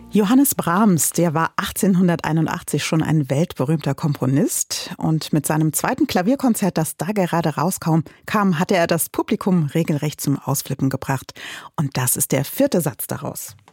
Johannes Brahms, der war 1881 schon ein weltberühmter Komponist. Und mit seinem zweiten Klavierkonzert, das da gerade rauskam, hatte er das Publikum regelrecht zum Ausflippen gebracht. Und das ist der vierte Satz daraus.